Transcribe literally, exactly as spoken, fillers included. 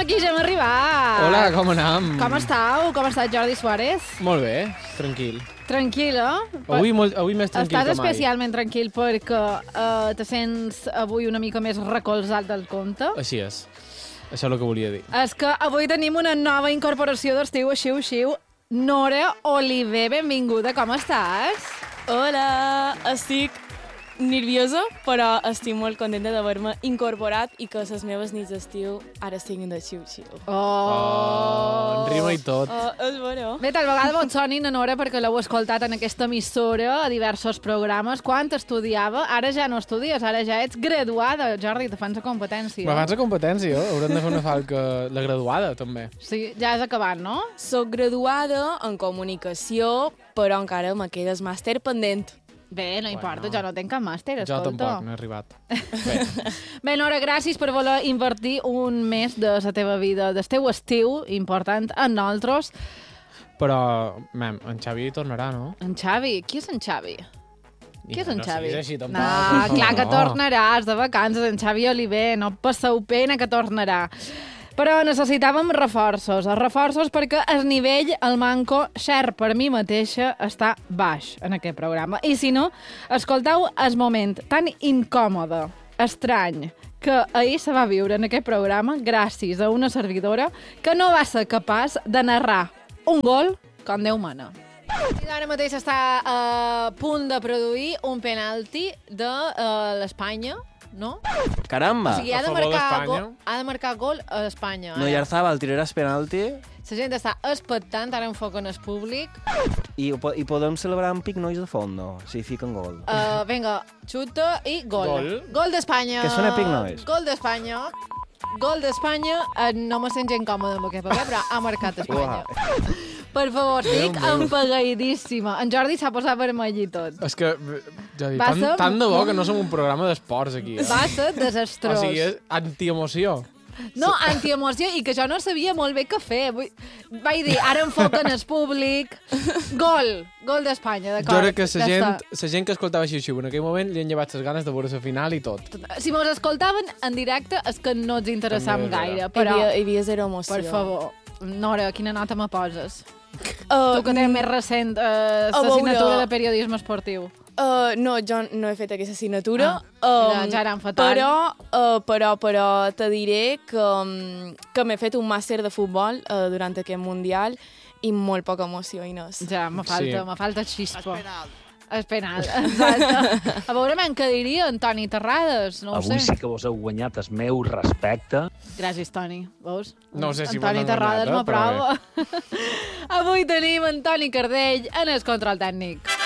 aquí ja hem arribat. Hola, com anem? Com estàu? Com ha estat Jordi Suárez? Molt bé, tranquil. Tranquil, eh? Avui, molt, avui més tranquil Estàs que mai. especialment tranquil perquè uh, te sents avui una mica més recolzat del compte. Així és. Això és el que volia dir. És que avui tenim una nova incorporació d'estiu, així, així. Nora Oliver, benvinguda, com estàs? Hola, estic nerviosa, però estic molt contenta d'haver-me incorporat i que les meves nits d'estiu ara siguin de xiu-xiu. Oh! Oh, en rima i tot. Oh, és bueno. Bé, tal vegada vos soni na Nora perquè l'heu escoltat en aquesta emissora a diversos programes. Quan estudiava, ara ja no estudies, ara ja ets graduada. Jordi, te fans a competència. M'abans de competència, haurem de fer una falca la graduada, també. Sí, ja has acabat, no? Soc graduada en comunicació, però encara me quedes màster pendent. Bé, no importa, Bueno. jo no tenc cap màster, Jo escolta. tampoc, no he arribat. Bé. Bé, Nora, gràcies per voler invertir un mes de la teva vida, del teu estiu, important en nosaltres. Però, mem, en Xavi tornarà, no? En Xavi? Qui és en Xavi? Qui és en no Xavi? siguis així, tampoc, no, per favor. clar que tornaràs de vacances, en Xavi Oliver, no passeu pena que tornarà. Però necessitàvem reforços, reforços perquè el nivell, el manco, cert per mi mateixa, està baix en aquest programa. I si no, escolteu el moment tan incòmode, estrany, que ahir se va viure en aquest programa gràcies a una servidora que no va ser capaç de narrar un gol com Déu mana. I ara mateix està a punt de produir un penalti de uh, l'Espanya, no? Caramba! O sigui, ha A de, favor marcar d'Espanya. gol, ha de marcar gol a Espanya. No, Yarzabal, tiraràs penalti La gent està expectant, ara enfoquen el públic. i, po- i podem celebrar amb pic nois de fondo, si fiquen gol. Uh, vinga, xuta i gol. Gol. Gol d'Espanya. Que sona Pic Nois. Gol d'Espanya. Gol d'Espanya. Uh, no me sent gent còmode amb aquest paper, però ha marcat Espanya. Per favor, estic Déu meu. empagadíssima. En Jordi s'ha posat vermell i tot. És que, ja dic, Va tant, ser- tant de bo que no som un programa d'esports aquí. Eh? Va ser O desastrós. sigui, és antiemoció. No, antiemoció, i que jo no sabia molt bé què fer. Vull... Vaig dir, ara enfoquen el públic. Gol! Gol d'Espanya, d'acord. Jo crec que ja la gent, està. la gent que escoltava Xiu-Xiu en aquell moment li han llevat les ganes de veure la final i tot. Si mos escoltaven en directe és que no ens interessam També és gaire, vera. però, Hi havia, hi havia zero emoció. per favor, Nora, quina nota me poses? Uh, Tu que tens més recent uh, a veure- l'assignatura de periodisme esportiu. Uh, no, jo no he fet aquesta assignatura. Ah, ja eren fatal. Però, uh, però, però te diré que, um, que m'he fet un màster de futbol uh, durant aquest Mundial i molt poca emoció, Inés. Ja, me falta, Sí. me falta xispa. És penal, exacte. A veure, men, què diria en Toni Terrades? No ho Avui sé. sí que vos heu guanyat el meu respecte. Gràcies, Toni. Veus? No sé si en Toni m'han Terrades guanyat, eh, m'aprova. Avui tenim en Toni Cardell en el control tècnic.